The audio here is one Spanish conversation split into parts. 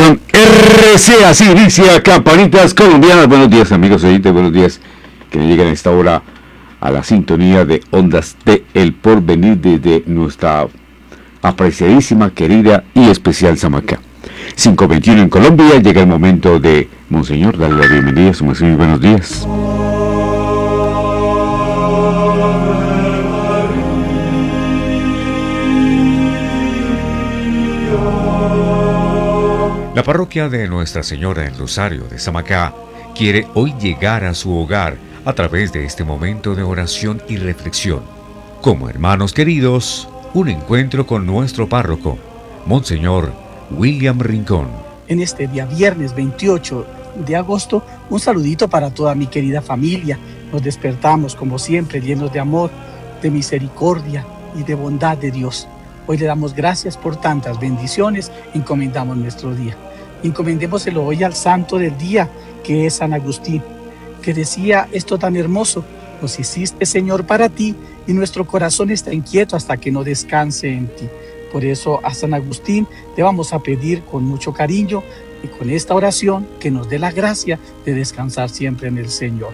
con RC, así inicia Campanitas Colombianas. Buenos días, amigos oyentes, buenos días que me llegan a esta hora a la sintonía de Ondas de El Porvenir desde nuestra apreciadísima, querida y especial Samacá. 5:21 en Colombia, llega el momento de Monseñor, darle la bienvenida. Su Monseñor, buenos días. La parroquia de Nuestra Señora del Rosario de Samacá quiere hoy llegar a su hogar a través de este momento de oración y reflexión. Como hermanos queridos, un encuentro con nuestro párroco, Monseñor William Rincón. En este día viernes 28 de agosto, un saludito para toda mi querida familia. Nos despertamos como siempre llenos de amor, de misericordia y de bondad de Dios. Hoy le damos gracias por tantas bendiciones, encomendamos nuestro día. Encomendémoselo hoy al santo del día, que es San Agustín, que decía esto tan hermoso: nos hiciste, Señor, para ti, y nuestro corazón está inquieto hasta que no descanse en ti. Por eso a San Agustín le vamos a pedir con mucho cariño y con esta oración que nos dé la gracia de descansar siempre en el Señor.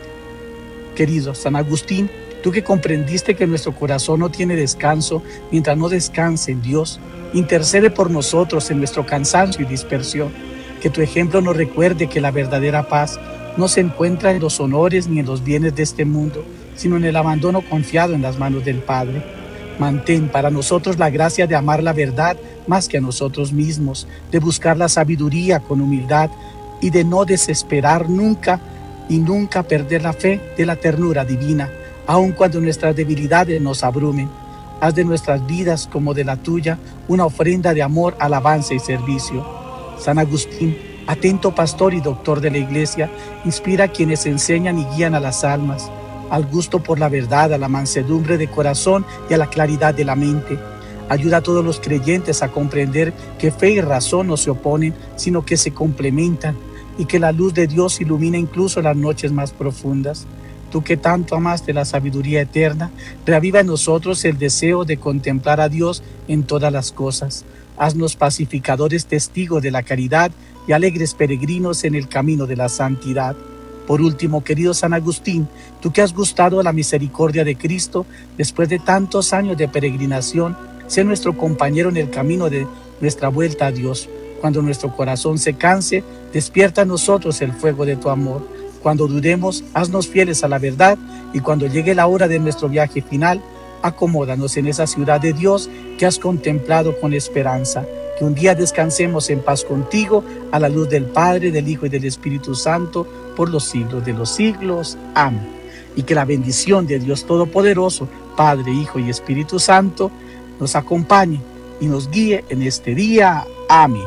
Querido San Agustín, tú que comprendiste que nuestro corazón no tiene descanso mientras no descanse en Dios, intercede por nosotros en nuestro cansancio y dispersión. Que tu ejemplo nos recuerde que la verdadera paz no se encuentra en los honores ni en los bienes de este mundo, sino en el abandono confiado en las manos del Padre. Mantén para nosotros la gracia de amar la verdad más que a nosotros mismos, de buscar la sabiduría con humildad y de no desesperar nunca y nunca perder la fe de la ternura divina, aun cuando nuestras debilidades nos abrumen. Haz de nuestras vidas, como de la tuya, una ofrenda de amor, alabanza y servicio. San Agustín, atento pastor y doctor de la Iglesia, inspira a quienes enseñan y guían a las almas, al gusto por la verdad, a la mansedumbre de corazón y a la claridad de la mente. Ayuda a todos los creyentes a comprender que fe y razón no se oponen, sino que se complementan, y que la luz de Dios ilumina incluso las noches más profundas. Tú que tanto amaste la sabiduría eterna, reaviva en nosotros el deseo de contemplar a Dios en todas las cosas. Haznos pacificadores testigos de la caridad y alegres peregrinos en el camino de la santidad. Por último, querido San Agustín, tú que has gustado la misericordia de Cristo, después de tantos años de peregrinación, sé nuestro compañero en el camino de nuestra vuelta a Dios. Cuando nuestro corazón se canse, despierta en nosotros el fuego de tu amor. Cuando dudemos, haznos fieles a la verdad, y cuando llegue la hora de nuestro viaje final, acomódanos en esa ciudad de Dios que has contemplado con esperanza. Que un día descansemos en paz contigo, a la luz del Padre, del Hijo y del Espíritu Santo, por los siglos de los siglos. Amén. Y que la bendición de Dios Todopoderoso, Padre, Hijo y Espíritu Santo, nos acompañe y nos guíe en este día. Amén.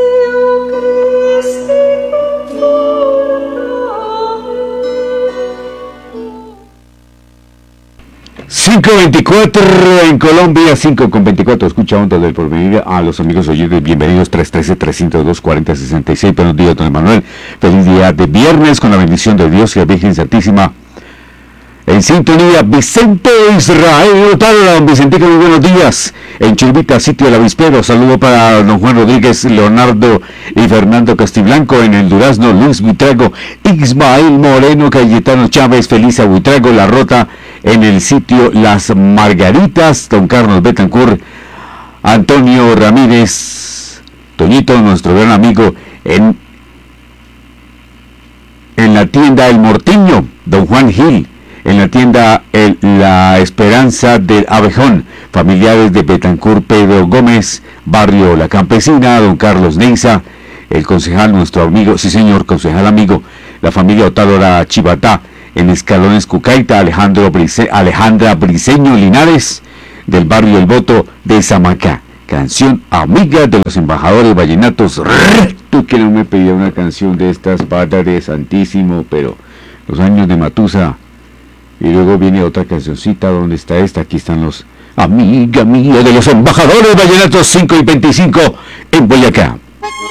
5:24 en Colombia, 5:24. Escucha Ondas del Porvenir. A los amigos oyentes, bienvenidos. 313-302-4066. Buenos días, don Emanuel. Feliz día de viernes con la bendición de Dios y la Virgen Santísima. En sintonía, Vicente Israel Otaro. Don Vicente, muy buenos días. En Churbita, sitio del Avispero. Saludo para don Juan Rodríguez, Leonardo y Fernando Castiblanco. En el Durazno, Luis Buitrago, Ismael Moreno, Cayetano Chávez, Felisa Buitrago, La Rota. En el sitio Las Margaritas, don Carlos Betancourt, Antonio Ramírez, Toñito, nuestro gran amigo, en la tienda El Mortiño, don Juan Gil, en la tienda La Esperanza del Abejón, familiares de Betancourt, Pedro Gómez, barrio La Campesina, don Carlos Neiza, el concejal, nuestro amigo, sí señor, concejal amigo, la familia Otálora Chivatá, en Escalones Cucaita, Alejandra Briceño Linares, del barrio El Voto de Samacá. Canción amiga de los embajadores vallenatos. Tú que no me pedía una canción de estas, Padre Santísimo, pero los años de Matusa. Y luego viene otra cancioncita. ¿Dónde está esta? Aquí están los amiga mía de los embajadores vallenatos, 5:25 en Boyacá.